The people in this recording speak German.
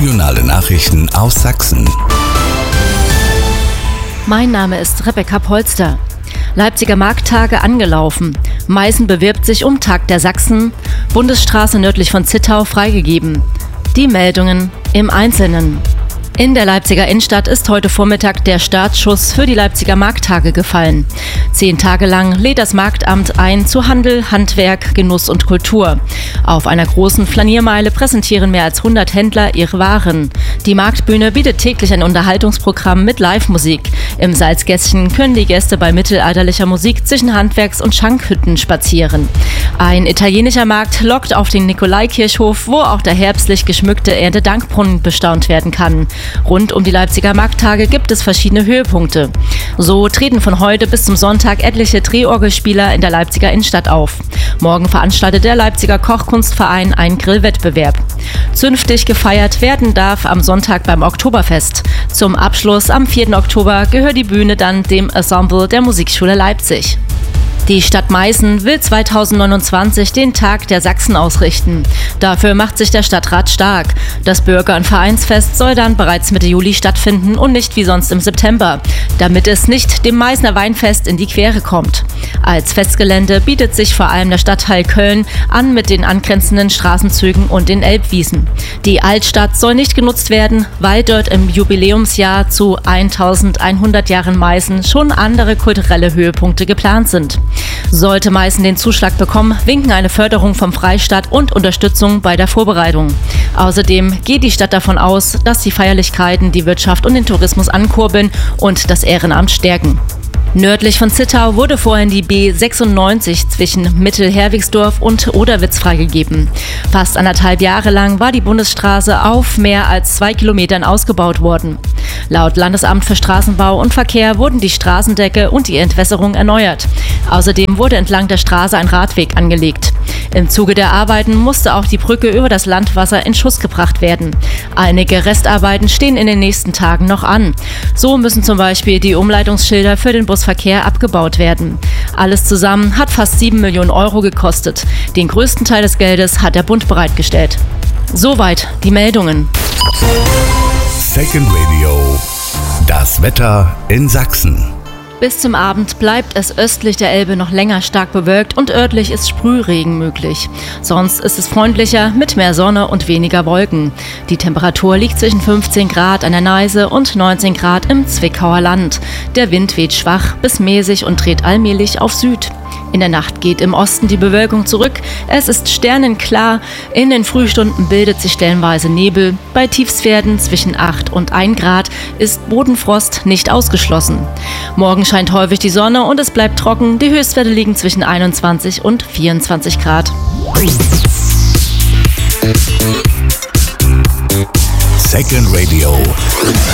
Regionale Nachrichten aus Sachsen. Mein Name ist Rebecca Polster. Leipziger Markttage angelaufen. Meißen bewirbt sich um Tag der Sachsen. Bundesstraße nördlich von Zittau freigegeben. Die Meldungen im Einzelnen. In der Leipziger Innenstadt ist heute Vormittag der Startschuss für die Leipziger Markttage gefallen. 10 Tage lang lädt das Marktamt ein zu Handel, Handwerk, Genuss und Kultur. Auf einer großen Flaniermeile präsentieren mehr als 100 Händler ihre Waren. Die Marktbühne bietet täglich ein Unterhaltungsprogramm mit Live-Musik. Im Salzgässchen können die Gäste bei mittelalterlicher Musik zwischen Handwerks- und Schankhütten spazieren. Ein italienischer Markt lockt auf den Nikolaikirchhof, wo auch der herbstlich geschmückte Erntedankbrunnen bestaunt werden kann. Rund um die Leipziger Markttage gibt es verschiedene Höhepunkte. So treten von heute bis zum Sonntag etliche Drehorgelspieler in der Leipziger Innenstadt auf. Morgen veranstaltet der Leipziger Kochkunstverein einen Grillwettbewerb. Zünftig gefeiert werden darf am Sonntag beim Oktoberfest. Zum Abschluss am 4. Oktober gehört die Bühne dann dem Ensemble der Musikschule Leipzig. Die Stadt Meißen will 2029 den Tag der Sachsen ausrichten. Dafür macht sich der Stadtrat stark. Das Bürger- und Vereinsfest soll dann bereits Mitte Juli stattfinden und nicht wie sonst im September, damit es nicht dem Meißner Weinfest in die Quere kommt. Als Festgelände bietet sich vor allem der Stadtteil Köln an mit den angrenzenden Straßenzügen und den Elbwiesen. Die Altstadt soll nicht genutzt werden, weil dort im Jubiläumsjahr zu 1100 Jahren Meißen schon andere kulturelle Höhepunkte geplant sind. Sollte Meißen den Zuschlag bekommen, winken eine Förderung vom Freistaat und Unterstützung bei der Vorbereitung. Außerdem geht die Stadt davon aus, dass die Feierlichkeiten die Wirtschaft und den Tourismus ankurbeln und das Ehrenamt stärken. Nördlich von Zittau wurde vorhin die B96 zwischen Mittelherwigsdorf und Oderwitz freigegeben. Fast 1,5 Jahre lang war die Bundesstraße auf mehr als 2 Kilometern ausgebaut worden. Laut Landesamt für Straßenbau und Verkehr wurden die Straßendecke und die Entwässerung erneuert. Außerdem wurde entlang der Straße ein Radweg angelegt. Im Zuge der Arbeiten musste auch die Brücke über das Landwasser in Schuss gebracht werden. Einige Restarbeiten stehen in den nächsten Tagen noch an. So müssen zum Beispiel die Umleitungsschilder für den Busverkehr abgebaut werden. Alles zusammen hat fast 7 Millionen Euro gekostet. Den größten Teil des Geldes hat der Bund bereitgestellt. Soweit die Meldungen. Second Radio. Das Wetter in Sachsen. Bis zum Abend bleibt es östlich der Elbe noch länger stark bewölkt und örtlich ist Sprühregen möglich. Sonst ist es freundlicher mit mehr Sonne und weniger Wolken. Die Temperatur liegt zwischen 15 Grad an der Neiße und 19 Grad im Zwickauer Land. Der Wind weht schwach bis mäßig und dreht allmählich auf Süd. In der Nacht geht im Osten die Bewölkung zurück. Es ist sternenklar. In den Frühstunden bildet sich stellenweise Nebel. Bei Tiefstwerten zwischen 8 und 1 Grad ist Bodenfrost nicht ausgeschlossen. Morgen scheint häufig die Sonne und es bleibt trocken. Die Höchstwerte liegen zwischen 21 und 24 Grad. Second Radio.